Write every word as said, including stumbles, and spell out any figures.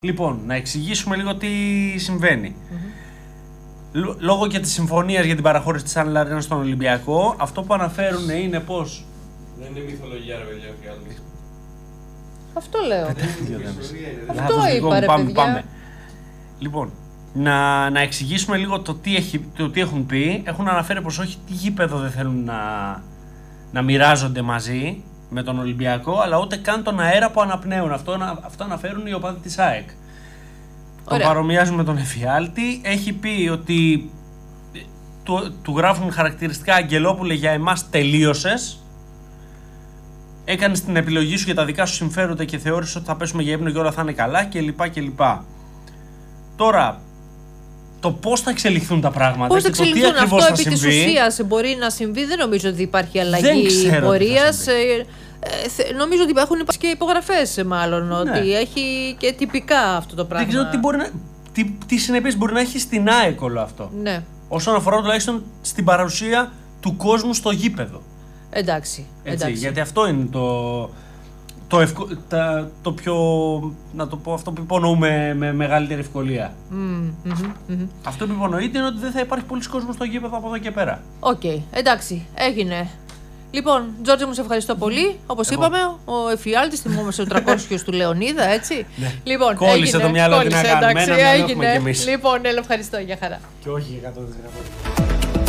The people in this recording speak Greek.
Λοιπόν, να εξηγήσουμε λίγο τι συμβαίνει. Mm-hmm. Λόγω και της συμφωνίας για την παραχώρηση της Sun Arena στον Ολυμπιακό, αυτό που αναφέρουν είναι πως. Δεν είναι μυθολογία, ρε παιδιά, Φιάλτης. Αυτό λέω. Αυτό είπα, ρε πάμε, παιδιά. πάμε. Λοιπόν, να, να εξηγήσουμε λίγο το τι, έχει, το τι έχουν πει. Έχουν αναφέρει πως όχι τι γήπεδο δεν θέλουν να, να μοιράζονται μαζί με τον Ολυμπιακό, αλλά ούτε καν τον αέρα που αναπνέουν. Αυτό, αυτό αναφέρουν οι οπαδοί της ΑΕΚ. Τον παρομοιάζουν με τον Εφιάλτη. Έχει πει ότι του, του γράφουν χαρακτηριστικά Αγγελόπουλε, για εμάς τελείωσες. Έκανες την επιλογή σου για τα δικά σου συμφέροντα και θεώρησες ότι θα πέσουμε για ύπνο και όλα θα είναι καλά κλπ. κλπ. Τώρα, το πώς θα εξελιχθούν τα πράγματα πώς και θα το τι εξελιχθούν, ακριβώς αυτό θα επί συμβεί. της ουσίας μπορεί να συμβεί. Δεν νομίζω ότι υπάρχει αλλαγή πορείας. Ε, ε, νομίζω ότι έχουν υπάρξει και υπογραφές, μάλλον. Ναι. Ότι έχει και τυπικά αυτό το πράγμα. Δεν ξέρω τι, μπορεί να, τι, τι συνέπειες μπορεί να έχει στην ΑΕΚ όλο αυτό. Ναι. Όσον αφορά τουλάχιστον στην παρουσία του κόσμου στο γήπεδο. Εντάξει. Έτσι, εντάξει. γιατί αυτό είναι το, το, ευκο, τα, το πιο, να το πω, αυτό που υπονοούμε με μεγαλύτερη ευκολία. Mm, mm-hmm, mm-hmm. Αυτό που υπονοείται είναι ότι δεν θα υπάρχει πολλής κόσμος στο γήπεδο από εδώ και πέρα. Οκ, okay, εντάξει, έγινε. Λοιπόν, Τζόρτζε, μου σε ευχαριστώ πολύ. Όπως είπαμε, ο Εφιάλτης, θυμόμαστε ο τριακόσιος του Λεωνίδα, έτσι. Ναι. Λοιπόν, κόλλησε έγινε, το μυαλό, τι να κάνουμε, εντάξει, ένα μυαλό έγινε. έχουμε κι εμείς. Λοιπόν, έλα, ευχαριστώ, για χαρά. Και όχι εκατό τοις εκατό.